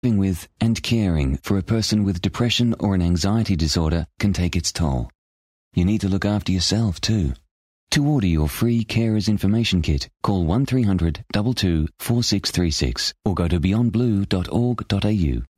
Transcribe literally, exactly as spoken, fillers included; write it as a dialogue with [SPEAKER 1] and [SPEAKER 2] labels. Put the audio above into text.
[SPEAKER 1] Living with and caring for a person with depression or an anxiety disorder can take its toll. You need to look after yourself too. To order your free Carers Information Kit, call one three hundred, two two, four six three six or go to beyond blue dot org dot a u.